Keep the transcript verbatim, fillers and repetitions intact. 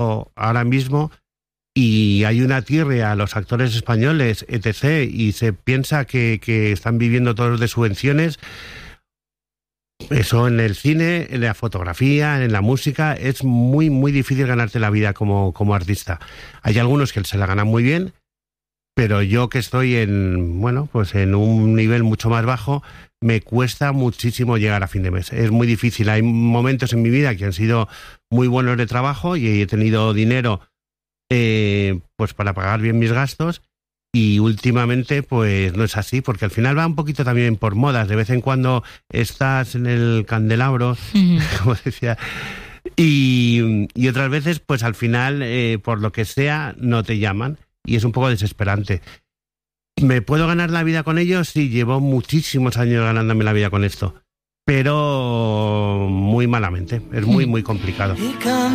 ahora mismo y hay una tirria a los actores españoles, etcétera, y se piensa que, que están viviendo todos de subvenciones. Eso en el cine, en la fotografía, en la música, es muy, muy difícil ganarte la vida como, como artista. Hay algunos que se la ganan muy bien, pero yo que estoy en, bueno, pues en un nivel mucho más bajo, me cuesta muchísimo llegar a fin de mes. Es muy difícil. Hay momentos en mi vida que han sido muy buenos de trabajo y he tenido dinero eh, pues para pagar bien mis gastos, y últimamente pues no es así, porque al final va un poquito también por modas. De vez en cuando estás en el candelabro, uh-huh. como decía, y, y otras veces pues al final eh, por lo que sea no te llaman y es un poco desesperante. ¿Me puedo ganar la vida con ellos? Sí, llevo muchísimos años ganándome la vida con esto, pero muy malamente, es muy muy complicado.